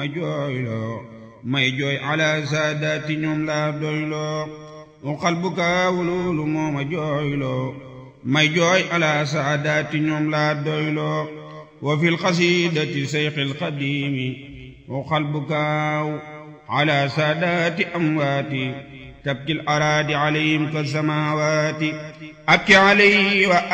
jooyloo may jooy ala saadaati ñoom laa doyloo uqal bukaaw loolu mooma jooyloo may jooy ala saadaati ñoom laa doyloo wa fil qasiidati seyxil qadiimi uqal bukaaw ala saadaati amwaati tabkil araadi alayhim ka samaawaati akki alayhi wa